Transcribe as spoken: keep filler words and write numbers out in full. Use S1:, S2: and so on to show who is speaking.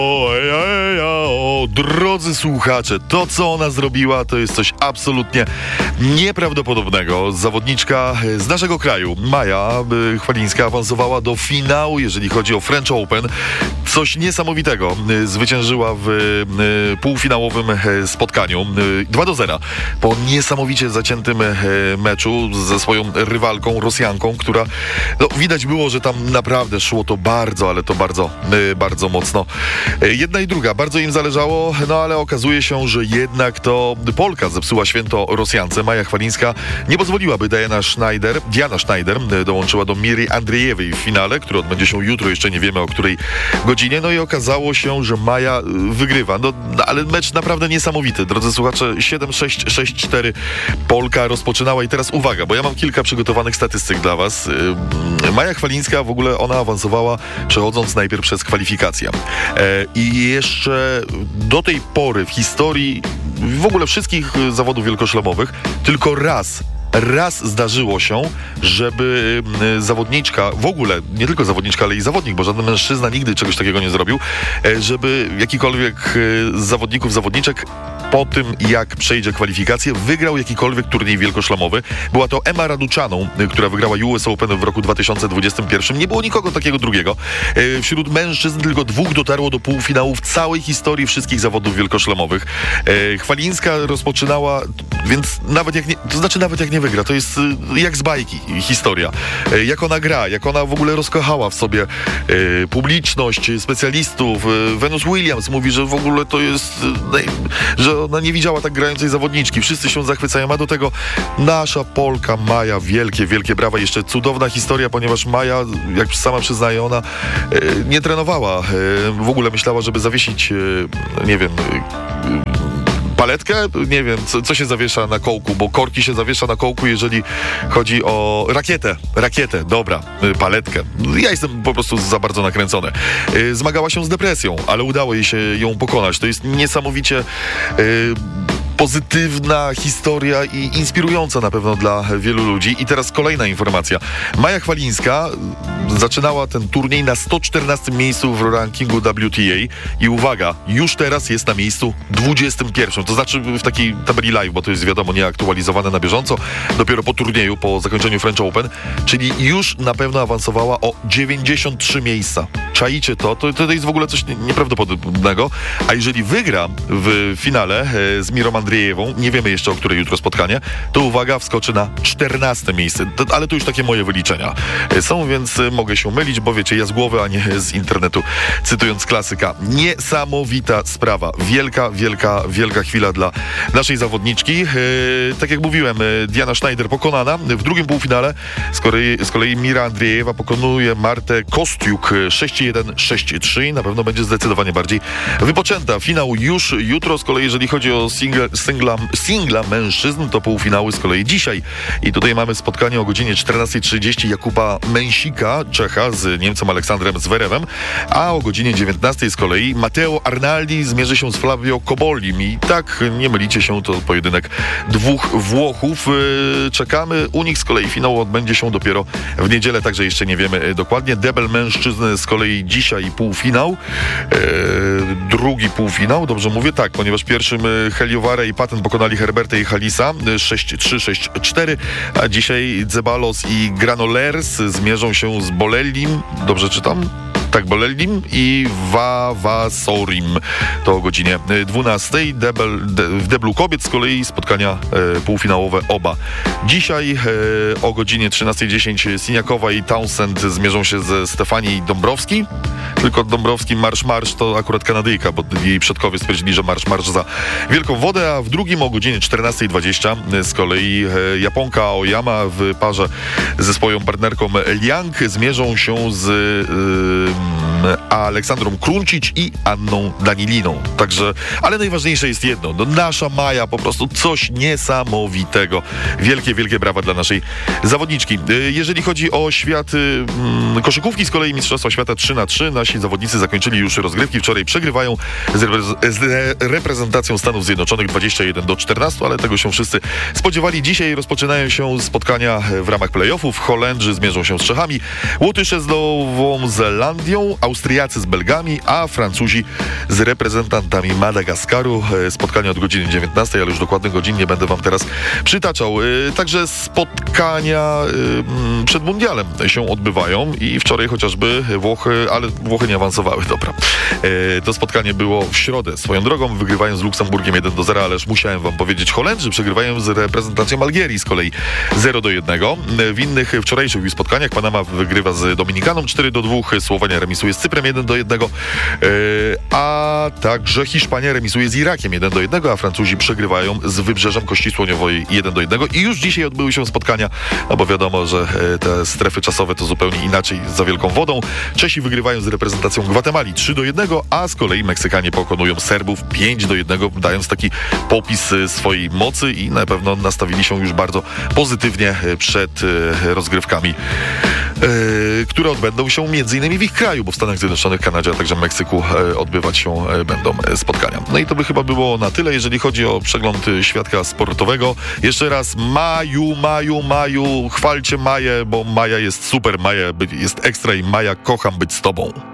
S1: O, ej, ej, o, drodzy słuchacze, to co ona zrobiła, to jest coś absolutnie nieprawdopodobnego. Zawodniczka z naszego kraju, Maja Chwalińska, awansowała do finału, jeżeli chodzi o French Open. Coś niesamowitego. Zwyciężyła w półfinałowym spotkaniu dwa do zera po niesamowicie zaciętym meczu ze swoją rywalką, Rosjanką, która, no, widać było, że tam naprawdę szło to bardzo, ale to bardzo, bardzo mocno. Jedna i druga, bardzo im zależało, no ale okazuje się, że jednak to Polka zepsuła święto Rosjance. Maja Chwalińska nie pozwoliła, by Diana Schneider, Diana Schneider dołączyła do Miry Andriejewej w finale, który odbędzie się jutro, jeszcze nie wiemy o której godzinie. No i okazało się, że Maja wygrywa. No, ale mecz naprawdę niesamowity. Drodzy słuchacze, siedem sześć, sześć cztery Polka rozpoczynała i teraz uwaga, bo ja mam kilka przygotowanych statystyk dla was. Maja Chwalińska w ogóle, ona awansowała przechodząc najpierw przez kwalifikację. E, I jeszcze do tej pory w historii w ogóle wszystkich zawodów wielkoszlemowych tylko raz Raz zdarzyło się, żeby zawodniczka, w ogóle nie tylko zawodniczka, ale i zawodnik, bo żaden mężczyzna nigdy czegoś takiego nie zrobił, żeby jakikolwiek z zawodników, zawodniczek po tym, jak przejdzie kwalifikację, wygrał jakikolwiek turniej wielkoszlemowy. Była to Emma Raducaną, która wygrała U S Open w roku dwa tysiące dwudziestym pierwszym. Nie było nikogo takiego drugiego. Wśród mężczyzn tylko dwóch dotarło do półfinału w całej historii wszystkich zawodów wielkoszlemowych. Chwalińska rozpoczynała, więc nawet jak nie, to znaczy nawet jak nie wygra, to jest jak z bajki historia. Jak ona gra, jak ona w ogóle rozkochała w sobie e, publiczność, specjalistów. Venus Williams mówi, że w ogóle to jest, e, że ona nie widziała tak grającej zawodniczki. Wszyscy się zachwycają, a do tego nasza Polka Maja, wielkie, wielkie brawa. Jeszcze cudowna historia, ponieważ Maja, jak sama przyznaje, ona e, nie trenowała. E, w ogóle myślała, żeby zawiesić, e, nie wiem, e, paletkę? Nie wiem, co, co się zawiesza na kołku, bo korki się zawiesza na kołku, jeżeli chodzi o rakietę. Rakietę, dobra, paletkę. Ja jestem po prostu za bardzo nakręcony. Zmagała się z depresją, ale udało jej się ją pokonać. To jest niesamowicie yy, pozytywna historia i inspirująca na pewno dla wielu ludzi. I teraz kolejna informacja. Maja Chwalińska zaczynała ten turniej na sto czternastym miejscu w rankingu W T A i uwaga, już teraz jest na miejscu dwudziestym pierwszym. To znaczy w takiej tabeli live, bo to jest wiadomo nieaktualizowane na bieżąco, dopiero po turnieju, po zakończeniu French Open, czyli już na pewno awansowała o dziewięćdziesiąt trzy miejsca. Czaicie to? To, to jest w ogóle coś nieprawdopodobnego. A jeżeli wygra w finale z Mirą Andriejewą, nie wiemy jeszcze o której jutro spotkanie, to uwaga, wskoczy na czternaste miejsce. To, ale to już takie moje wyliczenia są, więc mogę się mylić, bo wiecie, ja z głowy, a nie z internetu, cytując klasyka. Niesamowita sprawa. Wielka, wielka, wielka chwila dla naszej zawodniczki. Yy, tak jak mówiłem, Diana Schneider pokonana. W drugim półfinale z kolei, z kolei Mira Andriejewa pokonuje Martę Kostiuk sześć jeden, sześć trzy. Na pewno będzie zdecydowanie bardziej wypoczęta. Finał już jutro. Z kolei jeżeli chodzi o single, singla, singla mężczyzn, to półfinały z kolei dzisiaj. I tutaj mamy spotkanie o godzinie czternasta trzydzieści Jakuba Mensika, Czecha, z Niemcem Aleksandrem Zverevem, a o godzinie dziewiętnastej z kolei Matteo Arnaldi zmierzy się z Flavio Cobollim. I tak, nie mylicie się, to pojedynek dwóch Włochów. Czekamy. U nich z kolei finał odbędzie się dopiero w niedzielę, także jeszcze nie wiemy dokładnie. Debel mężczyzn z kolei dzisiaj półfinał. Eee, drugi półfinał, dobrze mówię? Tak, ponieważ pierwszym Helioware i Paten pokonali Herbertę i Halisa sześć trzy, sześć cztery, a dzisiaj Zeballos i Granollers zmierzą się z Bolellim. Dobrze czytam? Tak, Bolellim i Vavasorim. To o godzinie dwunastej. Debel, de, w deblu kobiet z kolei spotkania e, półfinałowe oba. Dzisiaj e, o godzinie trzynasta dziesięć Siniakowa i Townsend zmierzą się ze Stefanii Dąbrowski. Tylko Dąbrowski marsz, marsz to akurat Kanadyjka, bo jej przodkowie stwierdzili, że marsz, marsz za wielką wodę, a w drugim o godzinie czternasta dwadzieścia z kolei e, Japonka Aoyama w parze ze swoją partnerką Liang zmierzą się z e, Aleksandrą Kruncic i Anną Daniliną. Także, ale najważniejsze jest jedno. No, nasza Maja po prostu coś niesamowitego. Wielkie, wielkie brawa dla naszej zawodniczki. Jeżeli chodzi o świat mm, koszykówki, z kolei Mistrzostwa Świata trzy na trzy, nasi zawodnicy zakończyli już rozgrywki. Wczoraj przegrywają z, repre- z reprezentacją Stanów Zjednoczonych dwadzieścia jeden do czternastu, ale tego się wszyscy spodziewali. Dzisiaj rozpoczynają się spotkania w ramach playoffów. Holendrzy zmierzą się z Czechami, Łotysze z Nową Zelandią, Austriacy z Belgami, a Francuzi z reprezentantami Madagaskaru. Spotkanie od godziny dziewiętnastej, ale już dokładnych godzin nie będę wam teraz przytaczał. Także spotkania przed mundialem się odbywają i wczoraj chociażby Włochy, ale Włochy nie awansowały, dobra. To spotkanie było w środę. Swoją drogą wygrywają z Luksemburgiem jeden do zera, ależ musiałem wam powiedzieć, Holendrzy przegrywają z reprezentacją Algierii z kolei zero do jednego. W innych wczorajszych już spotkaniach Panama wygrywa z Dominikaną cztery do dwóch, Słowenia remisuje z Cyprem jeden do jednego, a także Hiszpania remisuje z Irakiem jeden do jednego, a Francuzi przegrywają z Wybrzeżem Kości Słoniowej jeden do jednego i już dzisiaj odbyły się spotkania, no bo wiadomo, że te strefy czasowe to zupełnie inaczej za wielką wodą. Czesi wygrywają z reprezentacją Gwatemali trzy do jednego, a z kolei Meksykanie pokonują Serbów pięć do jednego, dając taki popis swojej mocy i na pewno nastawili się już bardzo pozytywnie przed rozgrywkami, które odbędą się między innymi w ich kraju, bo w Stanach Zjednoczonych, Kanadzie, a także Meksyku odbywać się będą spotkania. No i to by chyba było na tyle, jeżeli chodzi o przegląd świadka sportowego. Jeszcze raz Maju, Maju, Maju, chwalcie Maję, bo Maja jest super, Maja jest ekstra i Maja, kocham być z tobą.